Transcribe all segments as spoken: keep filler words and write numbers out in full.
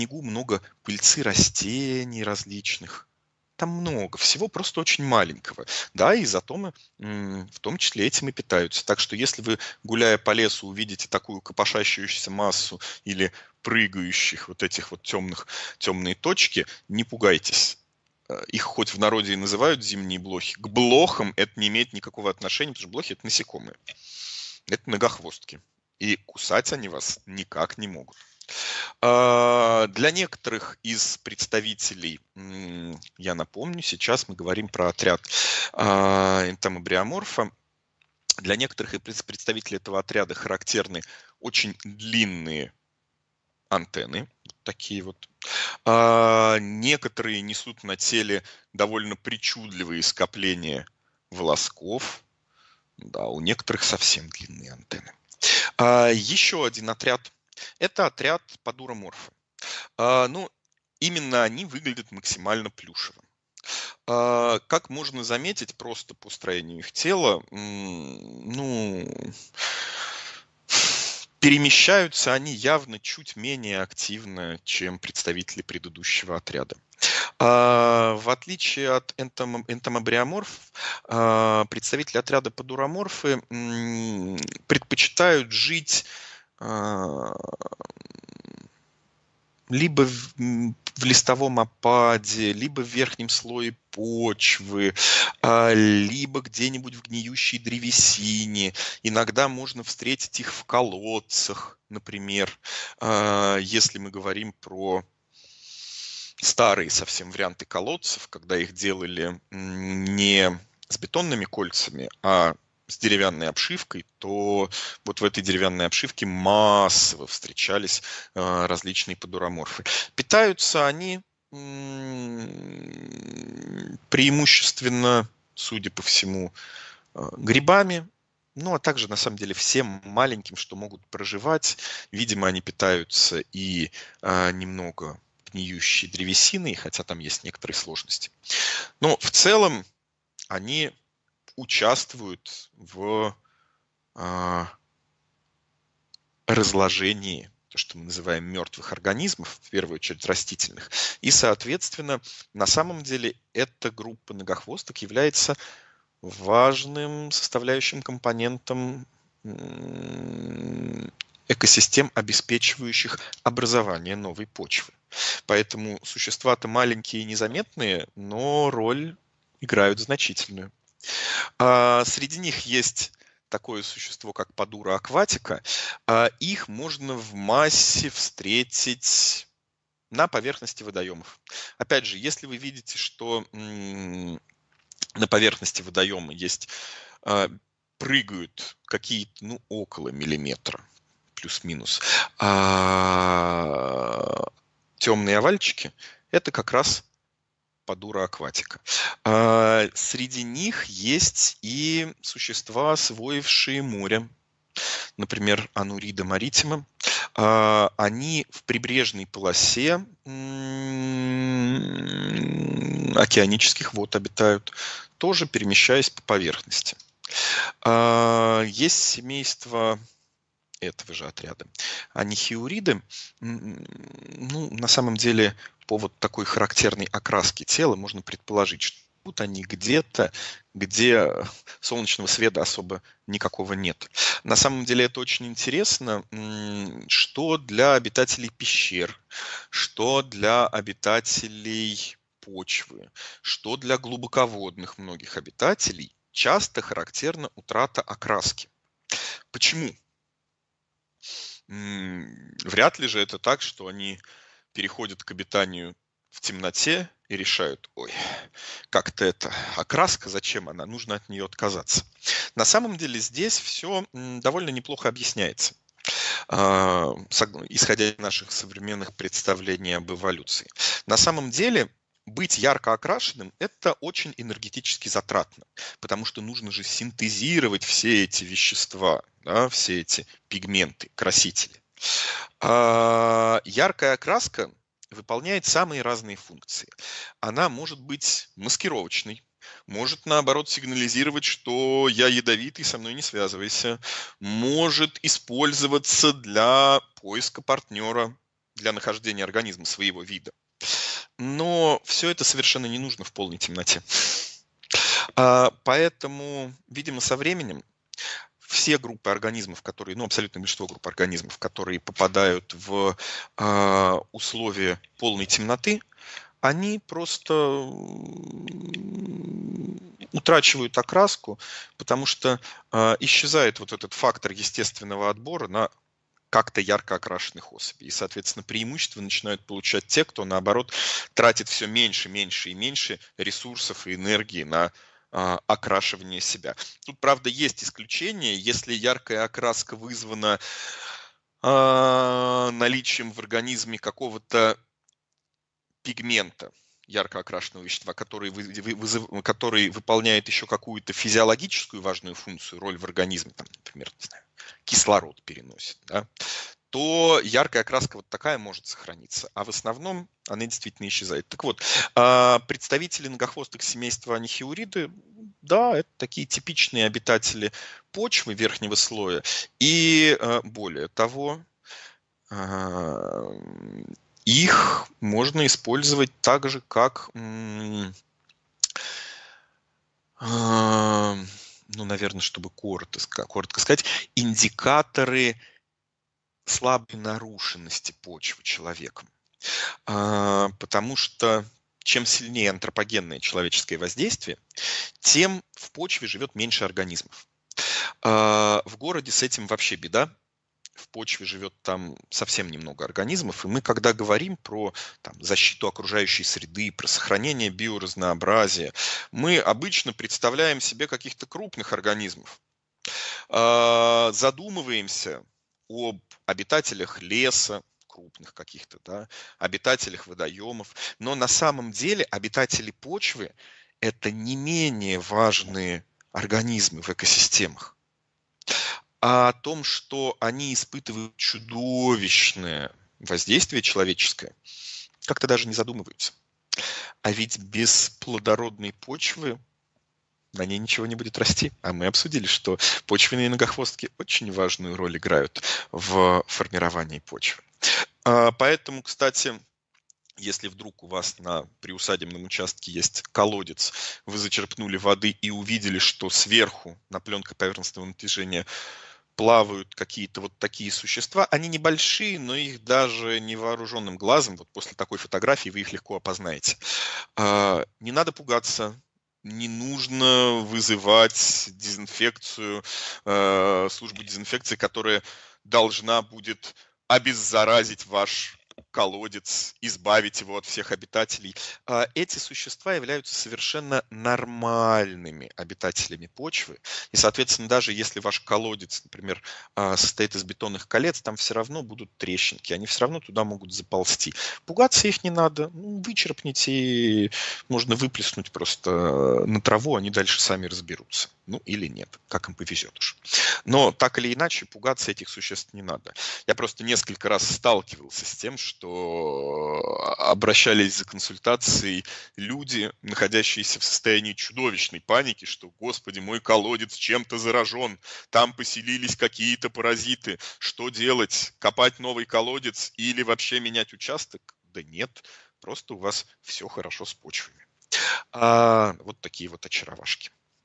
снегу много пыльцы растений различных. Там много всего, просто очень маленького. Да, и изотомы м, в том числе этим и питаются. Так что если вы, гуляя по лесу, увидите такую копошащуюся массу или прыгающих вот этих вот темных, темные точки, не пугайтесь. Э, Их хоть в народе и называют зимние блохи, к блохам это не имеет никакого отношения, потому что блохи – это насекомые. Это многохвостки. И кусать они вас никак не могут. А, Для некоторых из представителей, м, я напомню, сейчас мы говорим про отряд а, энтомобриоморфа. Для некоторых из представителей этого отряда характерны очень длинные антенны, такие вот. А, Некоторые несут на теле довольно причудливые скопления волосков. Да, у некоторых совсем длинные антенны. А, Еще один отряд – это отряд подуроморфа. А, Ну, именно они выглядят максимально плюшево. А, Как можно заметить просто по строению их тела, м, ну, перемещаются они явно чуть менее активно, чем представители предыдущего отряда. А, В отличие от энтом- энтомобриоморф, а, представители отряда подуроморфы м, предпочитают жить а, либо в, м, в листовом опаде, либо в верхнем слое почвы, а, либо где-нибудь в гниющей древесине. Иногда можно встретить их в колодцах, например, а, если мы говорим про старые совсем варианты колодцев, когда их делали м, не с бетонными кольцами, а с деревянной обшивкой, то вот в этой деревянной обшивке массово встречались э, различные подуроморфы. Питаются они м, преимущественно, судя по всему, э, грибами, ну а также на самом деле всем маленьким, что могут проживать. Видимо, они питаются и э, немного гниющей древесиной, хотя там есть некоторые сложности. Но в целом они участвуют в а, разложении, то, что мы называем мертвых организмов, в первую очередь растительных. И, соответственно, на самом деле эта группа многохвосток является важным составляющим компонентом м, экосистем, обеспечивающих образование новой почвы. Поэтому существа-то маленькие и незаметные, но роль играют значительную. А, Среди них есть такое существо, как Подура акватика. А, Их можно в массе встретить на поверхности водоемов. Опять же, если вы видите, что м, на поверхности водоема есть, а, прыгают какие-то, ну, около миллиметра, плюс-минус, а, темные овальчики, это как раз Подура акватика. А, Среди них есть и существа, освоившие море, например, Анурида маритима. А, Они в прибрежной полосе м, океанических вод обитают, тоже перемещаясь по поверхности. А, Есть семейство этого же отряда. Анихиуриды, м, ну, на самом деле, по вот такой характерной окраске тела можно предположить, что живут они где-то, где солнечного света особо никакого нет. На самом деле это очень интересно, м, что для обитателей пещер, что для обитателей почвы, что для глубоководных многих обитателей часто характерна утрата окраски. Почему? М, Вряд ли же это так, что они переходят к обитанию в темноте и решают: ой, как-то это окраска, зачем она, нужно от нее отказаться. На самом деле здесь все довольно неплохо объясняется, а, сог- исходя из наших современных представлений об эволюции. На самом деле быть ярко окрашенным – это очень энергетически затратно, потому что нужно же синтезировать все эти вещества, да, все эти пигменты, красители. А, Яркая окраска выполняет самые разные функции. Она может быть маскировочной, может, наоборот, сигнализировать, что я ядовитый, со мной не связывайся, может использоваться для поиска партнера, для нахождения организма своего вида. Но все это совершенно не нужно в полной темноте. А, Поэтому, видимо, со временем все группы организмов, которые, ну, абсолютно большинство групп организмов, которые попадают в а, условия полной темноты, они просто утрачивают окраску, потому что а, исчезает вот этот фактор естественного отбора на как-то ярко окрашенных особей. И, соответственно, преимущества начинают получать те, кто, наоборот, тратит все меньше, меньше и меньше ресурсов и энергии на а, окрашивание себя. Тут, правда, есть исключение. Если яркая окраска вызвана а, наличием в организме какого-то пигмента, ярко окрашенного вещества, который, вы- вы- вызыв- который выполняет еще какую-то физиологическую важную функцию, роль в организме, там, например, не знаю, кислород переносит, да, то яркая окраска вот такая может сохраниться, а в основном она действительно исчезает. Так вот, а, представители многохвостых семейства анихиуриды, да, это такие типичные обитатели почвы верхнего слоя, и а, более того, а, их можно использовать так же, как, м, а, ну, наверное, чтобы коротко, ска- коротко сказать, индикаторы слабой нарушенности почвы человеком. А, Потому что чем сильнее антропогенное человеческое воздействие, тем в почве живет меньше организмов. А, В городе с этим вообще беда. В почве живет там совсем немного организмов, и мы, когда говорим про там, защиту окружающей среды, про сохранение биоразнообразия, мы обычно представляем себе каких-то крупных организмов. А, Задумываемся об обитателях леса, крупных каких-то, да, обитателях водоемов, но на самом деле обитатели почвы – это не менее важные организмы в экосистемах. А о том, что они испытывают чудовищное воздействие человеческое, как-то даже не задумываются. А ведь без плодородной почвы на ней ничего не будет расти. А мы обсудили, что почвенные многохвостки очень важную роль играют в формировании почвы. А, Поэтому, кстати, если вдруг у вас на приусадебном участке есть колодец, вы зачерпнули воды и увидели, что сверху на пленке поверхностного натяжения плавают какие-то вот такие существа. Они небольшие, но их даже невооруженным глазом, вот после такой фотографии вы их легко опознаете. А, Не надо пугаться, не нужно вызывать дезинфекцию, э, службу дезинфекции, которая должна будет обеззаразить ваш колодец, избавить его от всех обитателей. А Эти существа являются совершенно нормальными обитателями почвы. И, соответственно, даже если ваш колодец, например, а, состоит из бетонных колец, там все равно будут трещинки, они все равно туда могут заползти. Пугаться их не надо, ну, вычерпните, и можно выплеснуть просто на траву, они дальше сами разберутся. Ну, или нет, как им повезет уж. Но так или иначе, пугаться этих существ не надо. Я просто несколько раз сталкивался с тем, что обращались за консультацией люди, находящиеся в состоянии чудовищной паники, что, господи, мой колодец чем-то заражен, там поселились какие-то паразиты, что делать, копать новый колодец или вообще менять участок? Да нет, просто у вас все хорошо с почвами. А, вот такие вот очаровашки.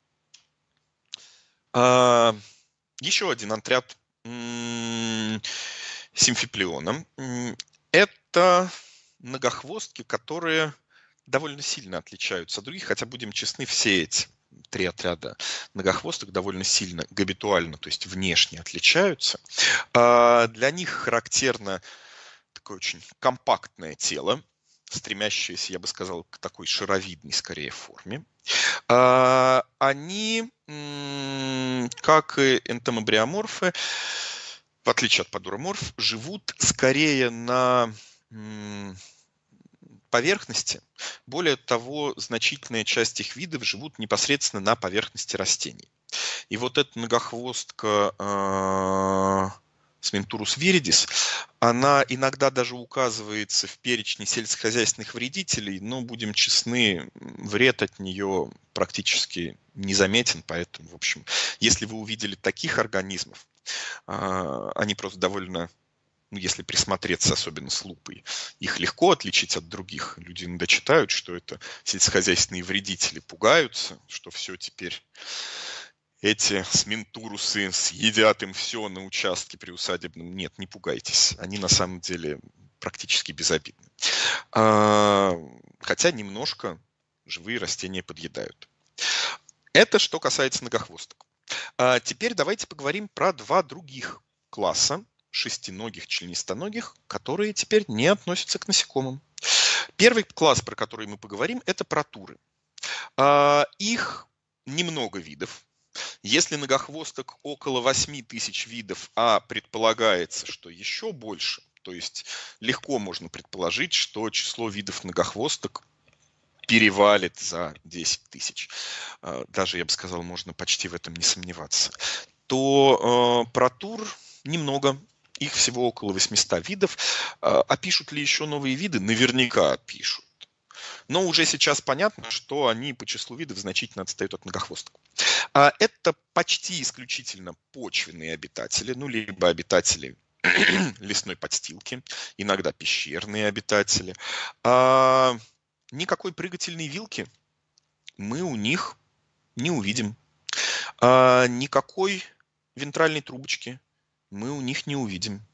А, Еще один отряд м, симфиплиона. М, Это многохвостки, которые довольно сильно отличаются от других, хотя, будем честны, все эти три отряда многохвосток довольно сильно габитуально, то есть внешне отличаются. А, Для них характерно такое очень компактное тело, стремящееся, я бы сказал, к такой шаровидной, скорее, форме. А, Они, м, как и энтомобриоморфы, в отличие от подуроморф, живут скорее на м, поверхности. Более того, значительная часть их видов живут непосредственно на поверхности растений. И вот эта многохвостка а, Сментурус виридис, она иногда даже указывается в перечне сельскохозяйственных вредителей, но, будем честны, вред от нее практически незаметен, поэтому, в общем, если вы увидели таких организмов, а, они просто довольно ну, если присмотреться, особенно с лупой, их легко отличить от других. Люди иногда читают, что это сельскохозяйственные вредители, пугаются, что все теперь эти сминтурусы съедят им все на участке приусадебном. Нет, не пугайтесь, они на самом деле практически безобидны. А, хотя немножко живые растения подъедают. Это что касается многохвосток. А теперь давайте поговорим про два других класса шестиногих, членистоногих, которые теперь не относятся к насекомым. Первый класс, про который мы поговорим, это протуры. А, их немного видов. Если многохвосток около восьми тысяч видов, а предполагается, что еще больше, то есть легко можно предположить, что число видов многохвосток перевалит за десять тысяч. Даже, я бы сказал, можно почти в этом не сомневаться. То э, протур немного. Их всего около восьмисот видов. Опишут ли еще новые виды? Наверняка опишут. Но уже сейчас понятно, что они по числу видов значительно отстают от многохвосток. Это почти исключительно почвенные обитатели, ну, либо обитатели лесной подстилки, иногда пещерные обитатели. А никакой прыгательной вилки мы у них не увидим. А никакой вентральной трубочки мы у них не увидим.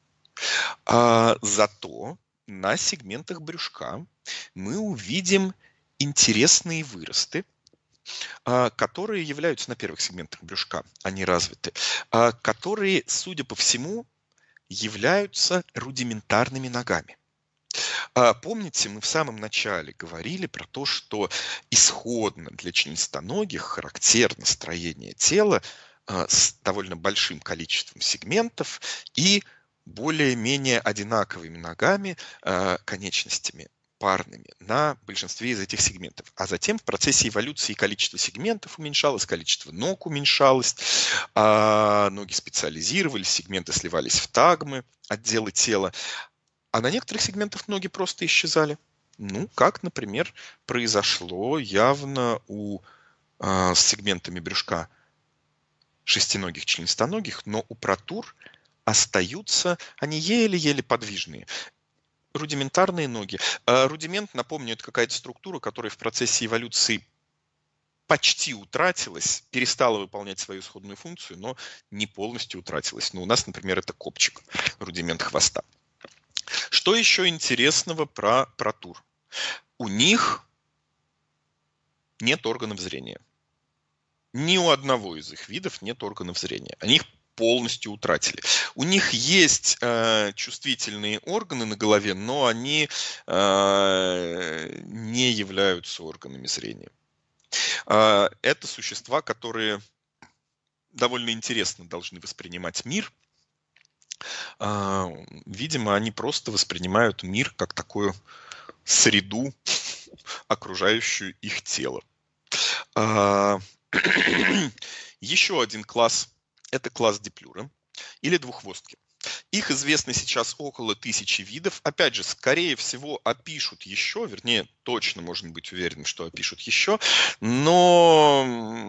А зато на сегментах брюшка мы увидим интересные выросты, которые являются на первых сегментах брюшка, они развиты, которые, судя по всему, являются рудиментарными ногами. Помните, мы в самом начале говорили про то, что исходно для членистоногих характерно строение тела с довольно большим количеством сегментов и более-менее одинаковыми ногами, конечностями парными на большинстве из этих сегментов. А затем в процессе эволюции количество сегментов уменьшалось, количество ног уменьшалось, ноги специализировались, сегменты сливались в тагмы, отделы тела. А на некоторых сегментах ноги просто исчезали. Ну, как, например, произошло явно у, э, с сегментами брюшка шестиногих, членистоногих, но у протур остаются, они еле-еле подвижные. Рудиментарные ноги. Э, рудимент, напомню, это какая-то структура, которая в процессе эволюции почти утратилась, перестала выполнять свою исходную функцию, но не полностью утратилась. Но у нас, например, это копчик, рудимент хвоста. Что еще интересного про протур? У них нет органов зрения. Ни у одного из их видов нет органов зрения. Они их полностью утратили. У них есть э, чувствительные органы на голове, но они э, не являются органами зрения. Э, это существа, которые довольно интересно должны воспринимать мир. Э, видимо, они просто воспринимают мир как такую среду, окружающую их тело. Э, еще один класс – это класс диплюры или двуххвостки. Их известно сейчас около тысячи видов. Опять же, скорее всего, опишут еще, вернее, точно можно быть уверенным, что опишут еще, но,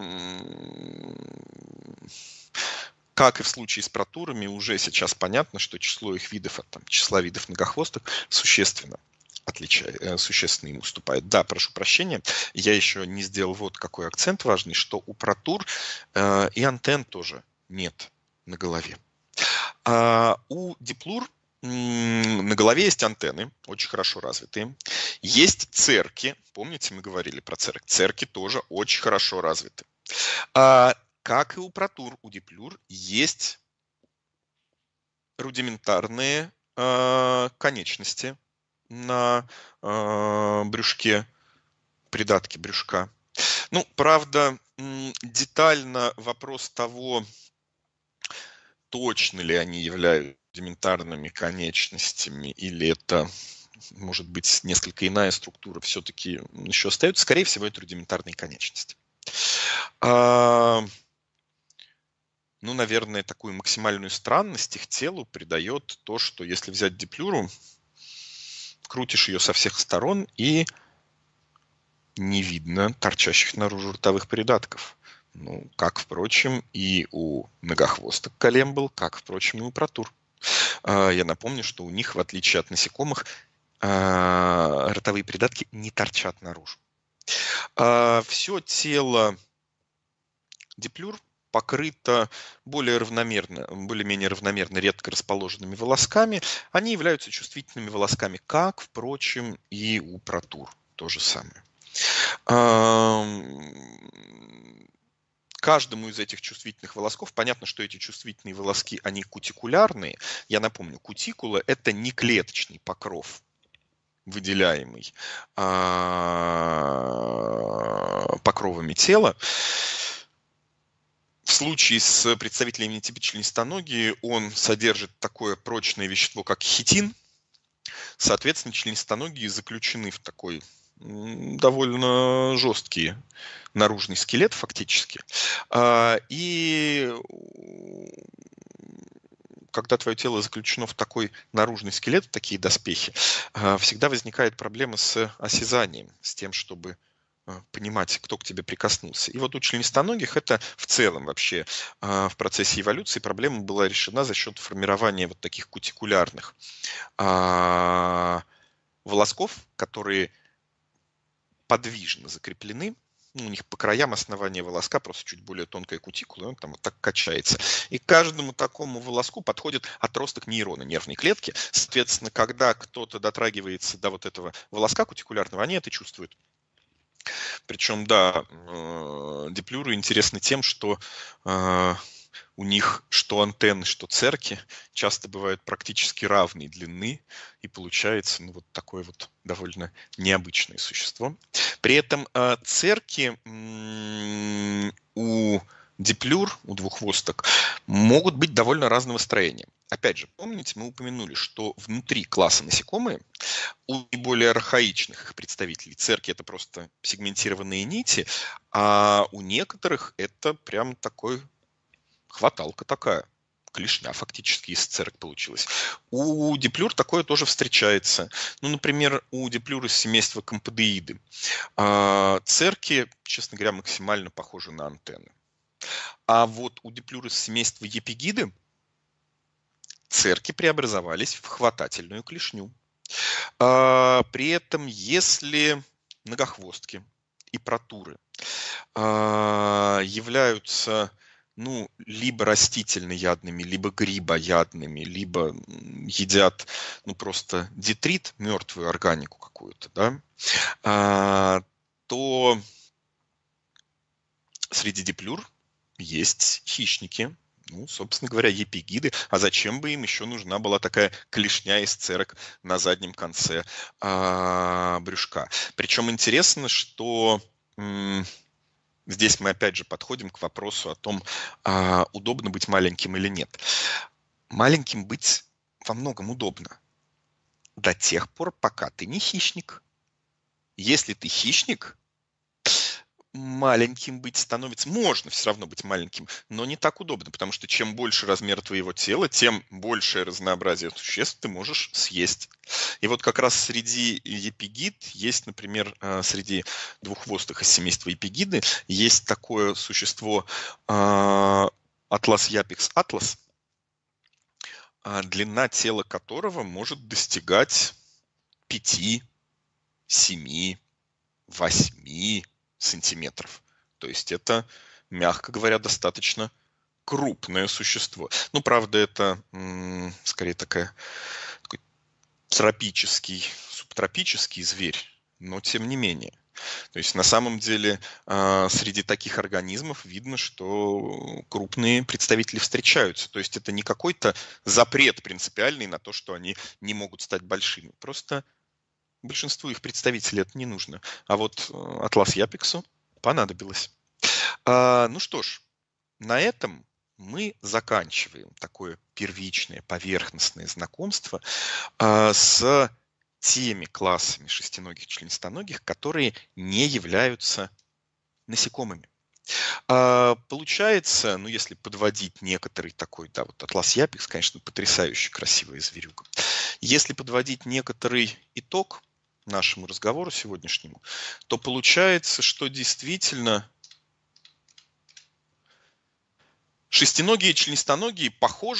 как и в случае с протурами, уже сейчас понятно, что число их видов от там, числа видов многохвосток существенно отличает, существенно им уступает. Да, прошу прощения, я еще не сделал вот какой акцент важный, что у протур э, и антенн тоже нет на голове. А у диплур м, на голове есть антенны, очень хорошо развитые. Есть церки, помните, мы говорили про церк. Церки тоже очень хорошо развиты. А, как и у протур, у диплюр есть рудиментарные э, конечности на э, брюшке, придатке брюшка. Ну, правда, детально вопрос того, точно ли они являются рудиментарными конечностями, или это, может быть, несколько иная структура, все-таки еще остается. Скорее всего, это рудиментарные конечности. А, ну, наверное, такую максимальную странность их телу придает то, что если взять диплюру, крутишь ее со всех сторон, и не видно торчащих наружу ротовых придатков. Ну, как, впрочем, и у многохвосток колембл, как, впрочем, и у протур. Я напомню, что у них, в отличие от насекомых, ротовые придатки не торчат наружу. Все тело диплюр покрыто более равномерно, более-менее равномерно редко расположенными волосками. Они являются чувствительными волосками, как, впрочем, и у протур. То же самое. Каждому из этих чувствительных волосков, понятно, что эти чувствительные волоски, они кутикулярные. Я напомню, кутикула – это не клеточный покров, выделяемый покровами тела. В случае с представителями нетипа членистоногие он содержит такое прочное вещество, как хитин. Соответственно, членистоногие заключены в такой довольно жесткий наружный скелет фактически. И когда твое тело заключено в такой наружный скелет, в такие доспехи, всегда возникает проблема с осязанием, с тем, чтобы понимать, кто к тебе прикоснулся. И вот у членистоногих это в целом вообще в процессе эволюции проблема была решена за счет формирования вот таких кутикулярных волосков, которые подвижно закреплены. У них по краям основания волоска просто чуть более тонкая кутикула, он там вот так качается. И к каждому такому волоску подходит отросток нейрона, нервной клетки. Соответственно, когда кто-то дотрагивается до вот этого волоска кутикулярного, они это чувствуют. Причем, да, диплюры интересны тем, что у них что антенны, что церки часто бывают практически равной длины, и получается ну, вот такое вот довольно необычное существо. При этом церки у диплюр, у двуххвосток, могут быть довольно разного строения. Опять же, помните, мы упомянули, что внутри класса насекомые у более архаичных их представителей церки это просто сегментированные нити, а у некоторых это прям такой хваталка такая, клешня фактически из церк получилась. У диплюр такое тоже встречается. Ну, например, у диплюр из семейства комподеиды церки, честно говоря, максимально похожи на антенны. А вот у диплюр из семейства епигиды церки преобразовались в хватательную клешню. При этом, если многохвостки и протуры являются ну, либо растительноядными, либо грибоядными, либо едят ну, просто детрит, мертвую органику какую-то, да, то среди диплюр есть хищники. Ну, собственно говоря, епигиды. А зачем бы им еще нужна была такая клешня из церок на заднем конце а, брюшка? Причем интересно, что м- здесь мы опять же подходим к вопросу о том, а, удобно быть маленьким или нет. Маленьким быть во многом удобно. До тех пор, пока ты не хищник. Если ты хищник, маленьким быть становится, можно все равно быть маленьким, но не так удобно, потому что чем больше размер твоего тела, тем большее разнообразие существ ты можешь съесть. И вот как раз среди епигид есть, например, среди двуххвостых из семейства епигиды есть такое существо Atlas япикс атлас, длина тела которого может достигать пяти, семи, восьми сантиметров. То есть это, мягко говоря, достаточно крупное существо. Ну, правда, это м- скорее такая, такой тропический, субтропический зверь, но тем не менее. То есть на самом деле э, среди таких организмов видно, что крупные представители встречаются. То есть это не какой-то запрет принципиальный на то, что они не могут стать большими. Просто большинству их представителей это не нужно. А вот Atlas япиксу понадобилось. А, ну что ж, на этом мы заканчиваем такое первичное поверхностное знакомство а, с теми классами шестиногих членистоногих, которые не являются насекомыми. А, получается, ну если подводить некоторый такой, да, вот Atlas япикс, конечно, потрясающе красивая зверюга. Если подводить некоторый итог нашему разговору сегодняшнему, то получается, что действительно шестиногие и членистоногие похожи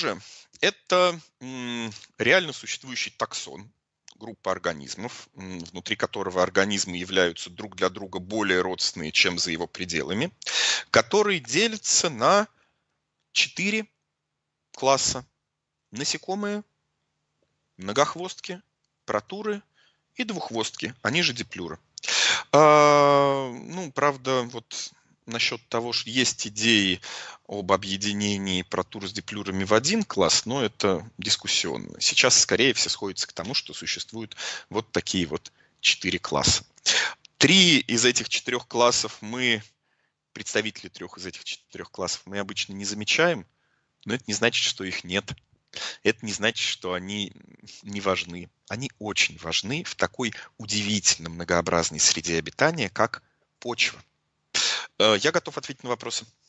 Это м, реально существующий таксон, группа организмов, м, внутри которого организмы являются друг для друга более родственные, чем за его пределами, которые делятся на четыре класса. Насекомые, многохвостки, протуры и двуххвостки, они же диплюры. А, ну, правда, вот насчет того, что есть идеи об объединении протур с диплюрами в один класс, но это дискуссионно. Сейчас скорее все сходится к тому, что существуют вот такие вот четыре класса. Три из этих четырех классов мы, представители трех из этих четырех классов, мы обычно не замечаем, но это не значит, что их нет. Это не значит, что они не важны. Они очень важны в такой удивительно многообразной среде обитания, как почва. Э, Я готов ответить на вопросы.